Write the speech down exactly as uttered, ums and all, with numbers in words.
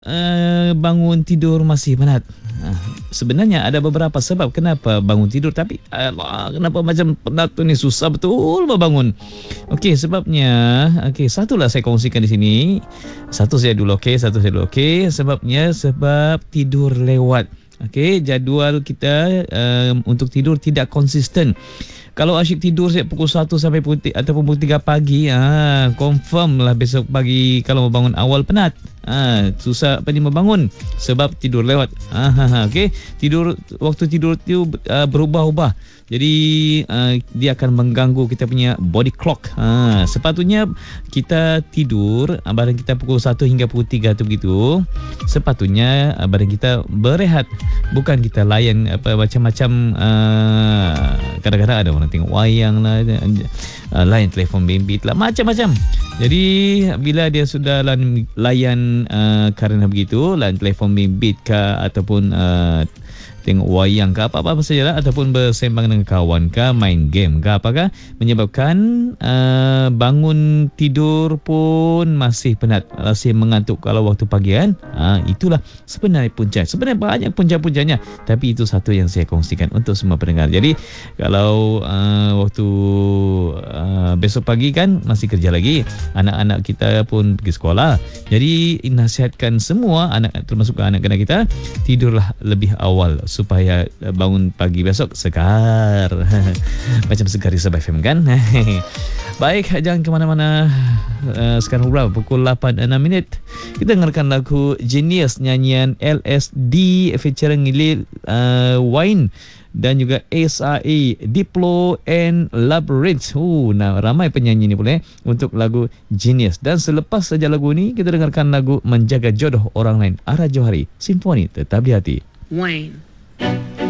uh, bangun tidur masih penat. Uh, sebenarnya ada beberapa sebab kenapa bangun tidur, tapi alah, kenapa macam penat tu ni susah betul bangun. Okey, sebabnya okey, satulah saya kongsikan di sini. Satu saya dulu okey, satu saya dulu okey. Sebabnya sebab tidur lewat. Okey, jadual kita um, untuk tidur tidak konsisten. Kalau asyik tidur siap pukul satu sampai pukul tiga, ataupun pukul tiga pagi, ah confirm lah besok pagi kalau mau bangun awal penat. Ah susah apa ni membangun sebab tidur lewat. Ah okey, tidur waktu tidur tu uh, berubah-ubah. Jadi uh, dia akan mengganggu kita punya body clock. Ah sepatutnya kita tidur uh, badan kita pukul satu hingga pukul tiga tu begitu. Sepatutnya uh, badan kita berehat, bukan kita layan apa macam-macam. Uh, kadang-kadang ada orang tengok wayang lah, uh, layan telefon bimbit lah, macam-macam. Jadi bila dia sudah layan uh, kerana begitu, layan telefon bimbit ke ataupun uh, tengok wayang ke apa-apa sajalah, ataupun bersembang dengan kawan ke, main game ke apakah, menyebabkan uh, bangun tidur pun masih penat, masih mengantuk kalau waktu pagi kan. Uh, itulah sebenarnya punca. Sebenarnya banyak punca-puncanya, tapi itu satu yang saya kongsikan untuk semua pendengar. Jadi kalau uh, waktu uh, besok pagi kan masih kerja lagi, anak-anak kita pun pergi sekolah. Jadi nasihatkan semua anak, termasuk anak-anak kita, tidurlah lebih awal supaya bangun pagi besok segar. Macam segar di Sabah F M kan. Baik, jangan ke mana-mana. uh, Sekarang berapa? Pukul lapan enam minit. Kita dengarkan lagu Genius, nyanyian L S D featuring Lil uh, Wayne dan juga S R A, Diplo and Labyrinth. Oh, nah, ramai penyanyi ni boleh untuk lagu Genius. Dan selepas saja lagu ni, kita dengarkan lagu Menjaga Jodoh Orang Lain, Ara Johari, Simfoni Tetap di Hati. Wayne.